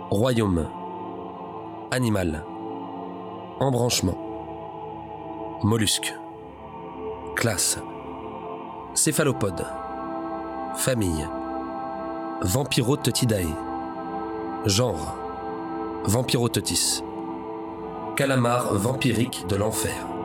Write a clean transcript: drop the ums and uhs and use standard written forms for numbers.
Royaume. Animal. Embranchement. Mollusque. Classe. Céphalopode. Famille. Vampirototidae. Genre. Vampirototis. Calamar vampirique de l'enfer.